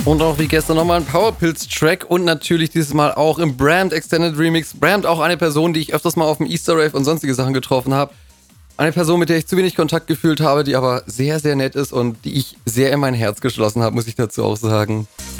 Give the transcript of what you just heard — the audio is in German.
Und auch wie gestern nochmal ein Powerpilz-Track und natürlich dieses Mal auch im Bramd Extended Remix. Bramd auch eine Person, die ich öfters mal auf dem Easter Rave und sonstige Sachen getroffen habe. Eine Person, mit der ich zu wenig Kontakt gefühlt habe, die aber sehr, sehr nett ist und die ich sehr in mein Herz geschlossen habe, muss ich dazu auch sagen.